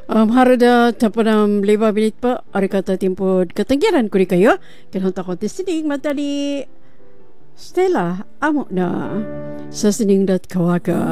Harada tapanam 5 minit pa ari kata tiempo ketenggiran kuri kayo kan takot sining matali Stella amo na sa sining dat kawaga